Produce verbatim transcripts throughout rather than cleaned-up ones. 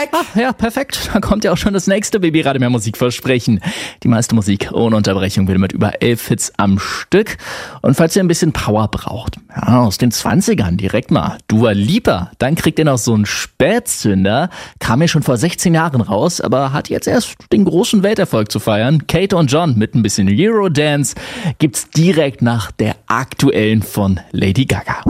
Check. Ah, ja, perfekt. Da kommt ja auch schon das nächste Baby Rademeyer Musikversprechen. Die meiste Musik ohne Unterbrechung wieder mit über elf Hits am Stück. Und falls ihr ein bisschen Power braucht, ja, aus den zwanzigern direkt mal Dua Lipa, dann kriegt ihr noch so einen Spätzünder. Kam ja schon vor sechzehn Jahren raus, aber hat jetzt erst den großen Welterfolg zu feiern. Kate und John mit ein bisschen Eurodance gibt's direkt nach der aktuellen von Lady Gaga.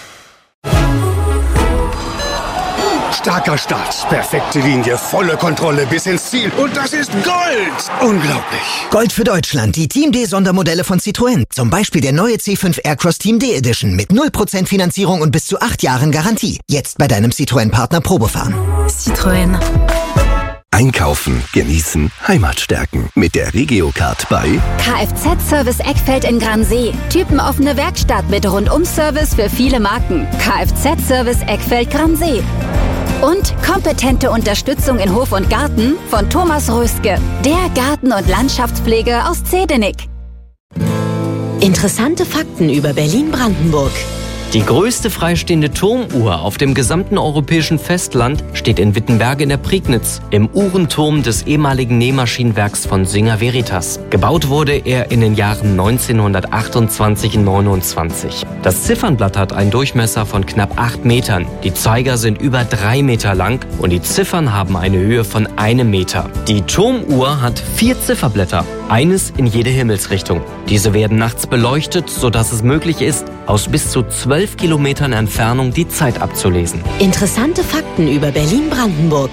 Starker Start, perfekte Linie, volle Kontrolle bis ins Ziel. Und das ist Gold! Unglaublich. Gold für Deutschland, die Team D Sondermodelle von Citroën. Zum Beispiel der neue C fünf Aircross Team D Edition mit null Prozent Finanzierung und bis zu acht Jahren Garantie. Jetzt bei deinem Citroën-Partner Probefahren. Citroën. Einkaufen, genießen, Heimat stärken. Mit der Regio-Card bei Kfz-Service Eckfeld in Gransee. Typenoffene Werkstatt mit Rundum-Service für viele Marken. Kfz-Service Eckfeld Gransee. Und kompetente Unterstützung in Hof und Garten von Thomas Röske, der Garten- und Landschaftspflege aus Zedenick. Interessante Fakten über Berlin-Brandenburg. Die größte freistehende Turmuhr auf dem gesamten europäischen Festland steht in Wittenberge in der Prignitz, im Uhrenturm des ehemaligen Nähmaschinenwerks von Singer Veritas. Gebaut wurde er in den Jahren neunzehnhundertachtundzwanzig und neunundzwanzig. Das Ziffernblatt hat einen Durchmesser von knapp acht Metern. Die Zeiger sind über drei Meter lang und die Ziffern haben eine Höhe von einem Meter. Die Turmuhr hat vier Zifferblätter, eines in jede Himmelsrichtung. Diese werden nachts beleuchtet, sodass es möglich ist, aus bis zu zwölf Kilometern Entfernung die Zeit abzulesen. Interessante Fakten über Berlin-Brandenburg.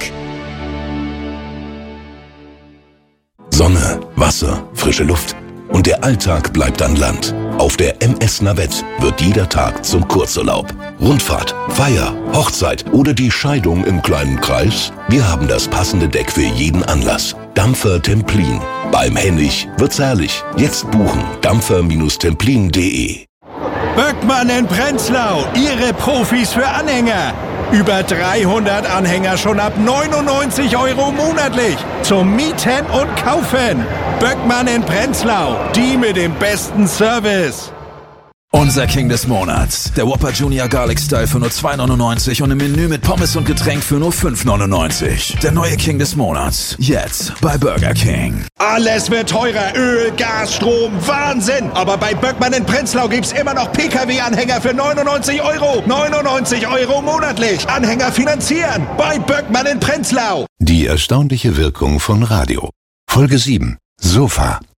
Sonne, Wasser, frische Luft und der Alltag bleibt an Land. Auf der M S Navette wird jeder Tag zum Kurzurlaub. Rundfahrt, Feier, Hochzeit oder die Scheidung im kleinen Kreis? Wir haben das passende Deck für jeden Anlass. Dampfer Templin. Beim Hennig wird's herrlich. Jetzt buchen dampfer Templin punkt de. Böckmann in Prenzlau, Ihre Profis für Anhänger. Über dreihundert Anhänger schon ab neunundneunzig Euro monatlich. Zum Mieten und Kaufen. Böckmann in Prenzlau, die mit dem besten Service. Unser King des Monats. Der Whopper Junior Garlic Style für nur zwei neunundneunzig und im Menü mit Pommes und Getränk für nur fünf neunundneunzig. Der neue King des Monats. Jetzt bei Burger King. Alles wird teurer. Öl, Gas, Strom, Wahnsinn. Aber bei Böckmann in Prenzlau gibt's immer noch P K W-Anhänger für neunundneunzig Euro. neunundneunzig Euro monatlich. Anhänger finanzieren. Bei Böckmann in Prenzlau. Die erstaunliche Wirkung von Radio. Folge sieben. Sofa.